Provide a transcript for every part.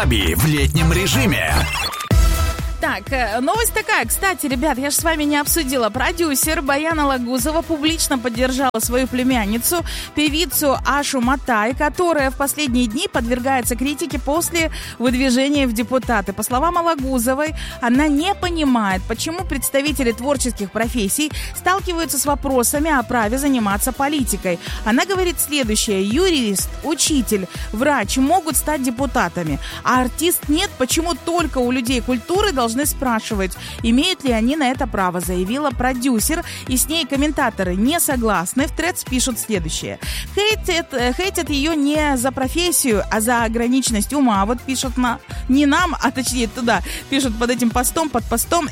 Габи в летнем режиме. Так, новость такая. Кстати, ребят, я же с вами не обсудила. Продюсер Баян Алагузова публично поддержала свою племянницу, певицу Ашу Матай, которая в последние дни подвергается критике после выдвижения в депутаты. По словам Алагузовой, она не понимает, почему представители творческих профессий сталкиваются с вопросами о праве заниматься политикой. Она говорит следующее. Юрист, учитель, врач могут стать депутатами, а артист нет. Почему только у людей культуры должны спрашивать, имеют ли они на это право, заявила продюсер, и с ней комментаторы не согласны. В Threads пишут следующее. Хейтят ее не за профессию, а за ограниченность ума. Вот пишут не нам, а точнее туда, пишут под этим постом, под постом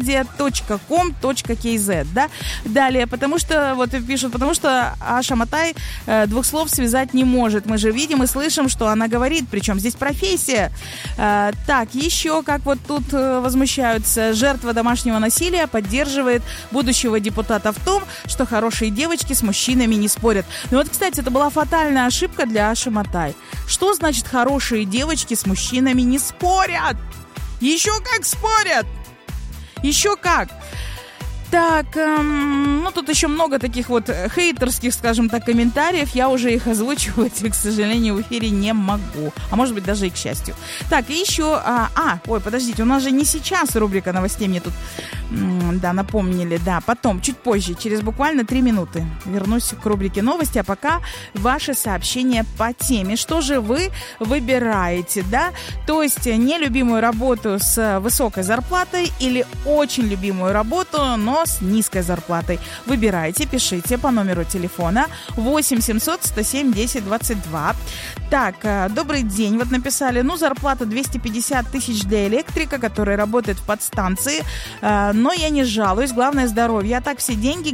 imedia.com.kz, да? Далее, потому что, вот пишут, потому что Аша Матай двух слов связать не может. Мы же видим и слышим, что она говорит, причем здесь профессия. Так, еще как вот тут возмущаются. Жертва домашнего насилия поддерживает будущего депутата в том, что хорошие девочки с мужчинами не спорят. Ну вот, кстати, это была фатальная ошибка для Аши Матай. Что значит хорошие девочки с мужчинами не спорят? Еще как спорят! Еще как! Так, тут еще много таких вот хейтерских, скажем так, комментариев. Я уже их озвучивать, к сожалению, в эфире не могу. А может быть, даже и к счастью. Так, и еще... подождите, у нас же не сейчас рубрика новостей мне тут, напомнили. Да, потом, чуть позже, через буквально 3 минуты вернусь к рубрике новости. А пока ваши сообщения по теме. Что же вы выбираете, да? То есть, нелюбимую работу с высокой зарплатой или очень любимую работу, но с низкой зарплатой. Выбирайте, пишите по номеру телефона 8 700 107 10 22. Так, добрый день. Вот написали, зарплата 250 тысяч для электрика, который работает в подстанции, но я не жалуюсь, главное здоровье. А так все деньги,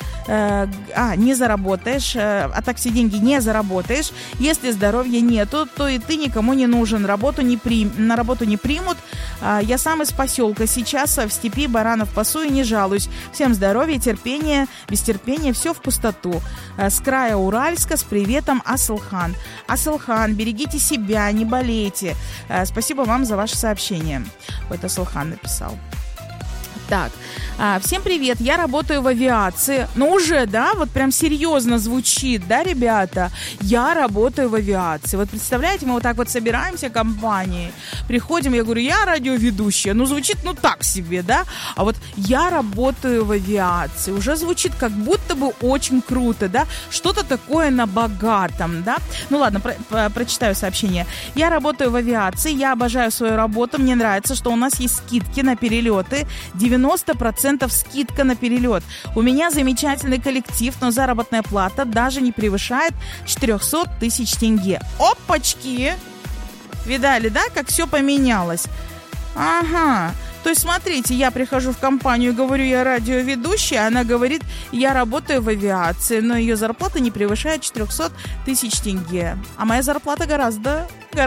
не заработаешь, не заработаешь. Если здоровья нету, то и ты никому не нужен. На работу не примут. Я сам из поселка. Сейчас в степи баранов пасу и не жалуюсь. Всем здоровья, терпения, без терпения все в пустоту. С края Уральска с приветом, Асылхан. Асылхан, берегите себя, не болейте. Спасибо вам за ваше сообщение. Это Асылхан написал. Так, всем привет, я работаю в авиации. Уже, да, вот прям серьезно звучит, да, ребята? Я работаю в авиации. Вот представляете, мы вот так вот собираемся компанией, приходим, я говорю, я радиоведущая. Звучит, так себе, да? А вот я работаю в авиации. Уже звучит как будто бы очень круто, да? Что-то такое на богатом, да? Ладно, прочитаю сообщение. Я работаю в авиации, я обожаю свою работу, мне нравится, что у нас есть скидки на перелеты, 90% скидка на перелет. У меня замечательный коллектив, но заработная плата даже не превышает 400 тысяч тенге. Опачки! Видали, да, как все поменялось? Ага. То есть, смотрите, я прихожу в компанию, говорю, я радиоведущая, она говорит, я работаю в авиации, но ее зарплата не превышает 400 тысяч тенге. А моя зарплата гораздо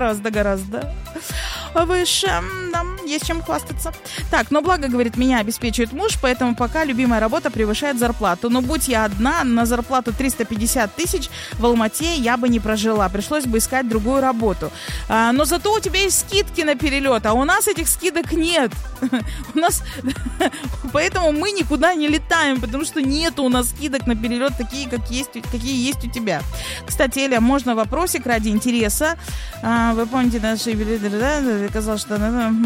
выше. Да, есть чем хвастаться. Так, но благо, говорит, меня обеспечивает муж, поэтому пока любимая работа превышает зарплату. Но будь я одна, на зарплату 350 тысяч в Алмате я бы не прожила. Пришлось бы искать другую работу. Но зато у тебя есть скидки на перелет, а у нас этих скидок нет. У нас... Поэтому мы никуда не летаем, потому что нету у нас скидок на перелет такие, какие есть у тебя. Кстати, Эля, можно вопросик ради интереса? Вы помните, наши казалось, что...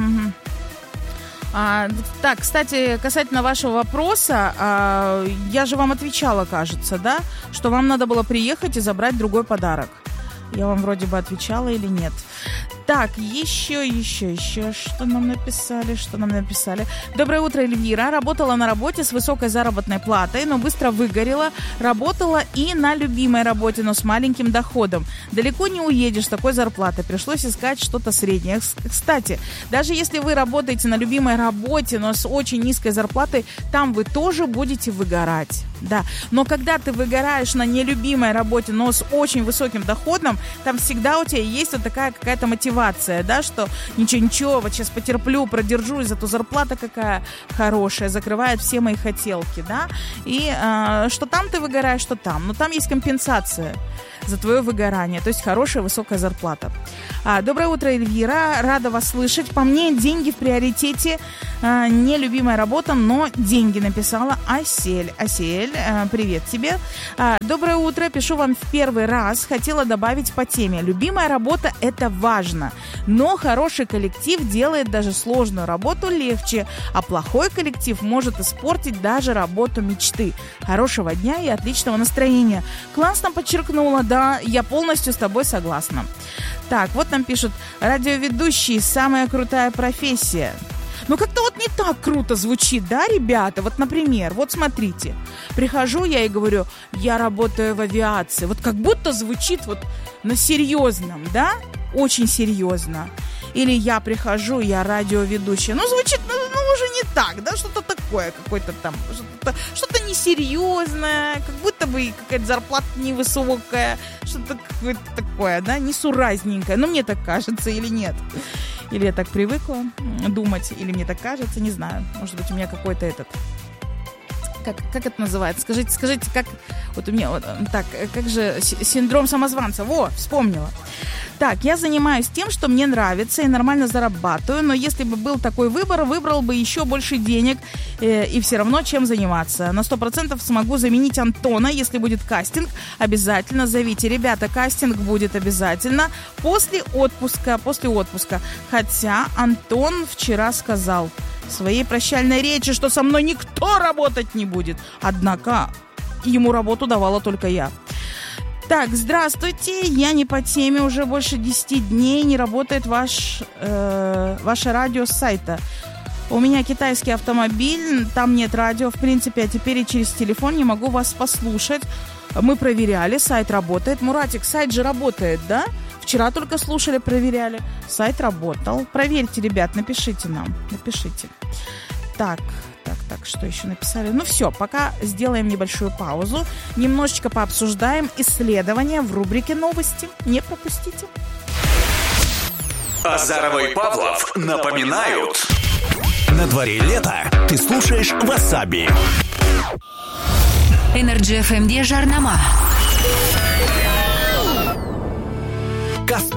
Так, кстати, касательно вашего вопроса, я же вам отвечала, кажется, да? Что вам надо было приехать и забрать другой подарок. Я вам вроде бы отвечала или нет. Так, еще, что нам написали? Доброе утро, Эльвира. Работала на работе с высокой заработной платой, но быстро выгорела. Работала и на любимой работе, но с маленьким доходом. Далеко не уедешь с такой зарплатой. Пришлось искать что-то среднее. Кстати, даже если вы работаете на любимой работе, но с очень низкой зарплатой, там вы тоже будете выгорать. Да. Но когда ты выгораешь на нелюбимой работе, но с очень высоким доходом, там всегда у тебя есть вот такая какая-то мотивация, да, что ничего, вот сейчас потерплю, продержусь, зато зарплата какая хорошая, закрывает все мои хотелки, да, и что там ты выгораешь, что там, но там есть компенсация. за твое выгорание. То есть хорошая, высокая зарплата. Доброе утро, Эльвира. Рада вас слышать. По мне, деньги в приоритете. Нелюбимая работа, но деньги, написала Асель. Асель, привет тебе. Доброе утро. Пишу вам в первый раз. Хотела добавить по теме. Любимая работа – это важно. Но хороший коллектив делает даже сложную работу легче. А плохой коллектив может испортить даже работу мечты. Хорошего дня и отличного настроения. Классно подчеркнула. Да, я полностью с тобой согласна. Так, вот нам пишут. Радиоведущий – самая крутая профессия. Ну, как-то вот не так круто звучит, да, ребята? Вот, например, вот смотрите. Прихожу я и говорю, я работаю в авиации. Вот как будто звучит вот на серьезном, да? Очень серьезно. Или я прихожу, я радиоведущая. Ну, звучит, уже не так, да? Что-то такое, какое-то там, что-то несерьезное, как будто бы какая-то зарплата невысокая, что-то какое-то такое, да, несуразненькое. Ну, мне так кажется или нет? Или я так привыкла думать, или мне так кажется, не знаю. Может быть, у меня какой-то этот... Как это называется? Скажите, как... Вот у меня... Вот, так, как же синдром самозванца? Во, вспомнила. Так, я занимаюсь тем, что мне нравится и нормально зарабатываю, но если бы был такой выбор, выбрал бы еще больше денег и все равно чем заниматься. На 100% смогу заменить Антона, если будет кастинг. Обязательно зовите. Ребята, кастинг будет обязательно после отпуска. Хотя Антон вчера сказал в своей прощальной речи, что со мной никто работать не будет. Однако ему работу давала только я. Так, здравствуйте, я не по теме, уже больше 10 дней не работает ваше радио с сайта. У меня китайский автомобиль, там нет радио, в принципе, а теперь и через телефон не могу вас послушать. Мы проверяли, сайт работает. Муратик, сайт же работает, да? Вчера только слушали, проверяли. Сайт работал. Проверьте, ребят, напишите нам, напишите. Так, что еще написали? Ну все, пока сделаем небольшую паузу. Немножечко пообсуждаем исследования в рубрике «Новости». Не пропустите. Азарова и Павлов напоминают. На дворе лето. Ты слушаешь Васаби. Energy FM жарнама.